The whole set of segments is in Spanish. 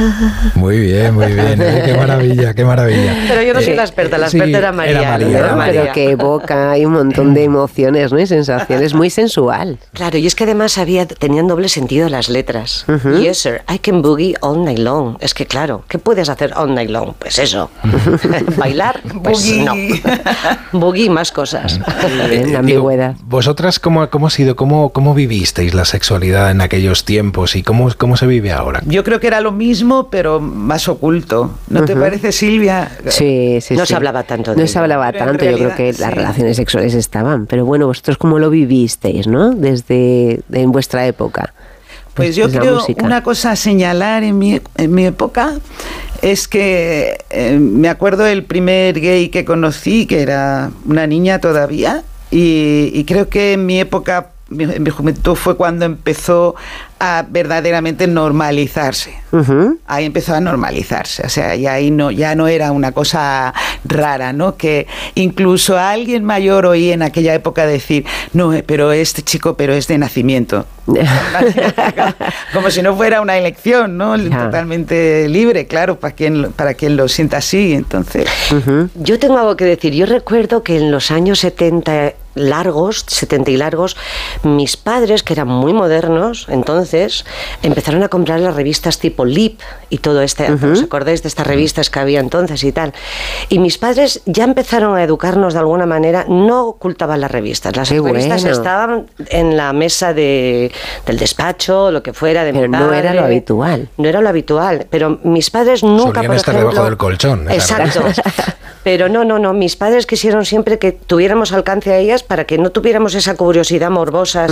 Muy bien, muy bien. Qué maravilla, qué maravilla. Pero yo no soy la experta era María. Era María. Pero que evoca, hay un montón de emociones, ¿no? Y sensaciones, muy sensual. Claro, y es que además tenían doble sentido las letras. Yes, sir, I can boogie all night long. Es que claro, ¿qué puedes hacer all night long? Pues eso. Bailar, pues no. Boogie, más cosas. La ambigüedad. ¿Vosotras cómo ha sido, cómo vivisteis la sexualidad en aquellos tiempos y cómo se vive ahora? Yo creo que era lo mismo, pero más oculto. ¿No te parece, Silvia? Sí. No se hablaba tanto de No se hablaba tanto, yo creo que las relaciones sexuales estaban. Pero bueno, vosotros cómo lo vivisteis, ¿no? En vuestra época. Pues yo creo una cosa a señalar en mi época es que me acuerdo del primer gay que conocí, que era una niña todavía, y creo que en mi época, en mi juventud, fue cuando empezó a verdaderamente normalizarse. Ahí empezó a normalizarse, o sea, ya no era una cosa rara, ¿no? Que incluso a alguien mayor oí en aquella época decir, no, pero este chico, pero es de nacimiento. Como si no fuera una elección, ¿no? Totalmente libre, claro, para quien lo sienta así, entonces. Yo tengo algo que decir. Yo recuerdo que en los años 70 y largos, mis padres, que eran muy modernos, entonces, empezaron a comprar las revistas tipo Lip y todo ¿os acordáis de estas revistas que había entonces y tal? Y mis padres ya empezaron a educarnos de alguna manera, no ocultaban las revistas. Las revistas estaban en la mesa del despacho, lo que fuera, de mi padre. No era lo habitual. No era lo habitual, pero mis padres nunca, solían por estar ejemplo, debajo del colchón. Exacto. Pero no, mis padres quisieron siempre que tuviéramos alcance a ellas para que no tuviéramos esa curiosidad morbosa,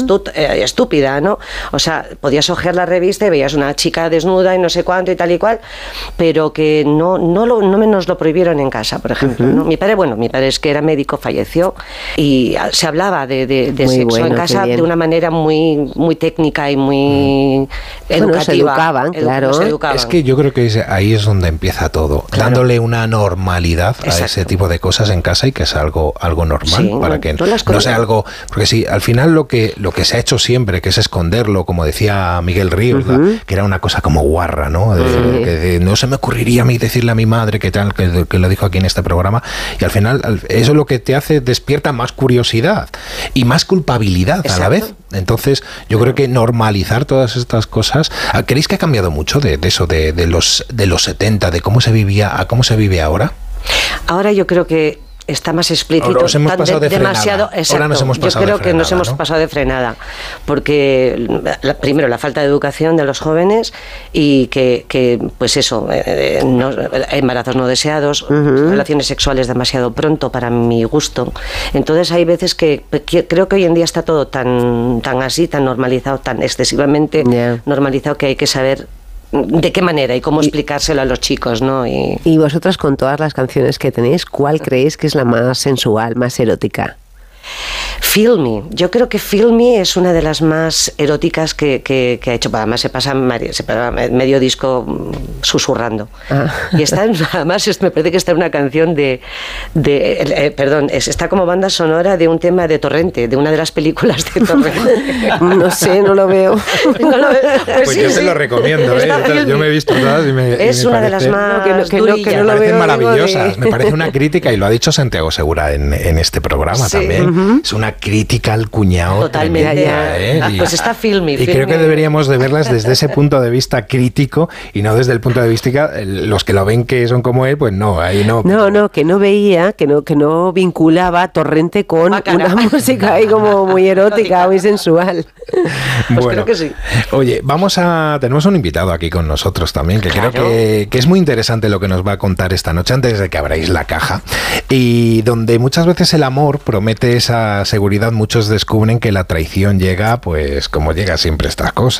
estúpida, ¿no? O sea, podías ojear la revista y veías una chica desnuda y no sé cuánto y tal y cual, pero que no nos lo prohibieron en casa, por ejemplo, ¿no? Mi padre es que era médico, falleció, y se hablaba de sexo en casa de una manera muy, muy técnica y muy educativa. Se educaban, claro. Es que yo creo que ahí es donde empieza todo, dándole una normalidad a ese tipo de cosas en casa y que es algo normal, para que no sea algo, porque sí, al final lo que se ha hecho siempre, que es esconderlo, como decía Miguel Ríos, que era una cosa como guarra, ¿no? No se me ocurriría a mí decirle a mi madre que lo dijo aquí en este programa, y al final eso lo que te hace, despierta más curiosidad y más culpabilidad a la vez. Entonces yo creo que normalizar todas estas cosas, ¿creéis que ha cambiado mucho de eso de los 70, de cómo se vivía a cómo se vive ahora? Ahora yo creo que está más explícito. Nos hemos pasado de demasiado, frenada. Exacto. Ahora nos hemos pasado yo creo que nos hemos pasado de frenada, porque primero la falta de educación de los jóvenes y que pues eso, embarazos no deseados, relaciones sexuales demasiado pronto para mi gusto. Entonces hay veces que creo que hoy en día está todo tan así, tan normalizado, tan excesivamente normalizado, que hay que saber de qué manera y cómo explicárselo a los chicos, ¿no? Y vosotras, con todas las canciones que tenéis, ¿cuál creéis que es la más sensual, más erótica? Feel Me. Yo creo que Feel Me es una de las más eróticas que ha hecho. Además se pasa medio disco susurrando. Y está, además me parece que está en una canción está como banda sonora de un tema de Torrente, de una de las películas de Torrente. No sé, no lo veo. Pues yo te lo recomiendo, yo me he visto todas y es una de las más durillas. Me parecen maravillosas. Me parece una crítica, y lo ha dicho Santiago Segura en este programa también. Es una crítica al cuñado. Totalmente. Pues está Feel Me. Y creo que deberíamos de verlas desde ese punto de vista crítico y no desde el punto de vista los que lo ven que son como él, pues no, ahí no. No, que no veía, que no vinculaba Torrente con una música ahí como muy erótica, muy sensual. Pues creo que sí. Oye, tenemos un invitado aquí con nosotros también, que creo que es muy interesante lo que nos va a contar esta noche, antes de que abráis la caja, y donde muchas veces el amor promete esa seguridad, muchos descubren que la traición llega, pues como llega siempre estas cosas.